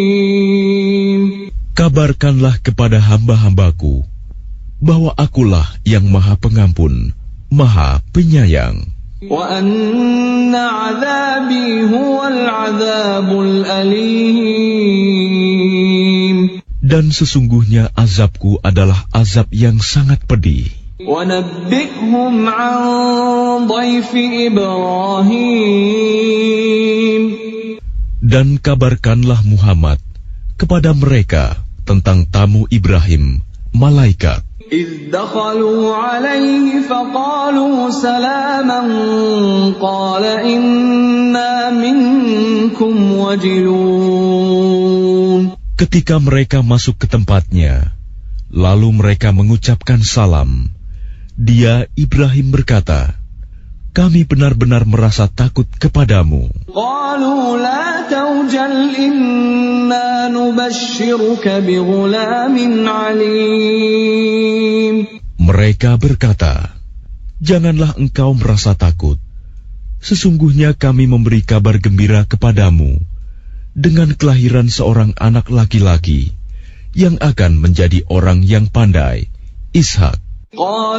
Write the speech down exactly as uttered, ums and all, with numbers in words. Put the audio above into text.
Kabarkanlah kepada hamba-hambaku bahwa akulah yang maha pengampun, maha penyayang. Wa anna 'adzabi huwal 'adzabul alim. Dan sesungguhnya azabku adalah azab yang sangat pedih. Wa nabbi'hum 'an dhaifi Ibrahim. Dan kabarkanlah Muhammad kepada mereka tentang tamu Ibrahim, malaikat. إذ دخلوا عليه فقالوا سلاما قال إنا منكم وجلون. Ketika mereka masuk ke tempatnya, lalu mereka mengucapkan salam. Dia, Ibrahim, berkata, kami benar-benar merasa takut kepadamu. قالوا لا توجل إنا نبشرك بغلام عليم. Mereka berkata, janganlah engkau merasa takut. Sesungguhnya kami memberi kabar gembira kepadamu dengan kelahiran seorang anak laki-laki yang akan menjadi orang yang pandai, Ishak.